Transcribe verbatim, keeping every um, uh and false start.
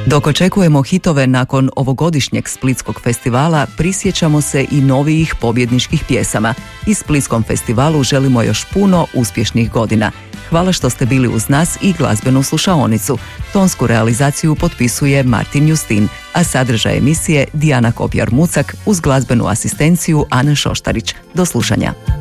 Dok očekujemo hitove nakon ovogodišnjeg Splitskog festivala, prisjećamo se i novijih pobjedničkih pjesama. I Splitskom festivalu želimo još puno uspješnih godina. Hvala što ste bili uz nas i glazbenu slušaonicu. Tonsku realizaciju potpisuje Martin Justin, a sadržaj emisije Dijana Kopjar-Mucak uz glazbenu asistenciju Ana Šoštarić. Do slušanja.